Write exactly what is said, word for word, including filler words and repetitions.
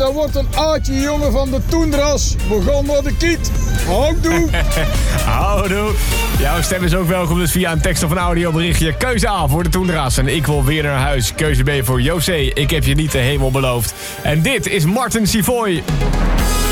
dat wordt een aardje jongen van de toendras. Begon door de kiet. Houdoe. Houdoe. Jouw stem is ook welkom, dus via een tekst of een audioberichtje. Keuze A voor de toendras en ik wil weer naar huis. Keuze B voor José, ik heb je niet de hemel beloofd. En dit is Martin Sivoy.